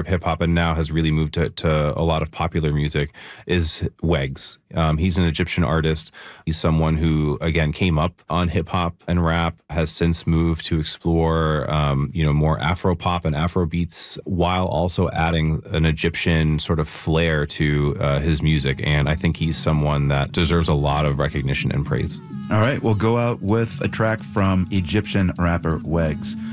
hip hop and now has really moved to a lot of popular music, is Wegs. He's an Egyptian artist. He's someone who, again, came up on hip hop and rap, has since moved to explore, more Afro pop and Afro beats, while also adding an Egyptian sort of flair to his music. And I think he's someone that deserves a lot of recognition and praise. All right, we'll go out with a track from Egyptian rapper Wegs.